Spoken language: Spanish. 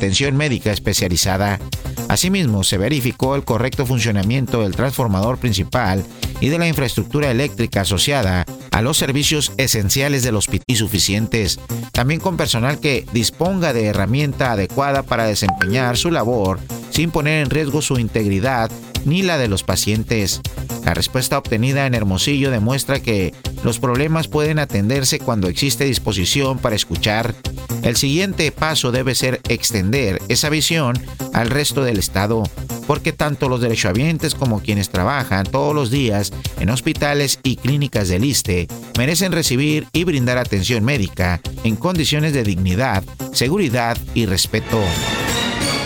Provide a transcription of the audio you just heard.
atención médica especializada. Asimismo, se verificó el correcto funcionamiento del transformador principal y de la infraestructura eléctrica asociada a los servicios esenciales del hospital y suficientes, también con personal que disponga de herramienta adecuada para desempeñar su labor sin poner en riesgo su integridad ni la de los pacientes. La respuesta obtenida en Hermosillo demuestra que los problemas pueden atenderse cuando existe disposición para escuchar. El siguiente paso debe ser extender esa visión al resto del estado, porque tanto los derechohabientes como quienes trabajan todos los días en hospitales y clínicas del ISSSTE merecen recibir y brindar atención médica en condiciones de dignidad, seguridad y respeto.